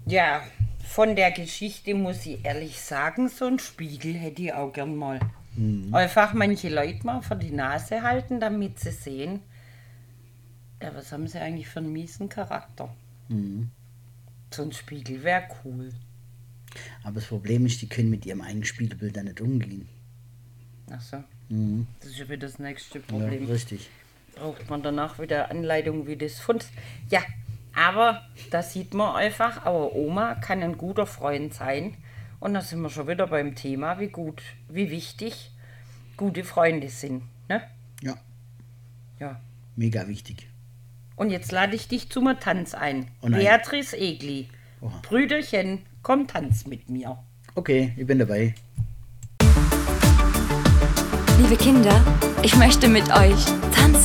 Ja, von der Geschichte muss ich ehrlich sagen, so einen Spiegel hätte ich auch gern mal. Einfach manche Leute mal vor die Nase halten, damit sie sehen, ja, was haben sie eigentlich für einen miesen Charakter. So ein Spiegel wäre cool. Aber das Problem ist, die können mit ihrem eigenen Spiegelbild dann nicht umgehen. Ach so. Das ist ja wieder das nächste Ja, Problem. richtig. Braucht man danach wieder Anleitung, wie das funzt. Ja, aber da sieht man einfach, our Oma kann ein guter Freund sein. Und da sind wir schon wieder beim Thema, wie wichtig gute Freunde sind. Ne? Ja, Ja. mega wichtig. Und jetzt lade ich dich zum Tanz ein. Oh nein. Beatrice Egli. Oha. Brüderchen, komm, tanz mit mir. Okay, ich bin dabei. Liebe Kinder, ich möchte mit euch tanzen.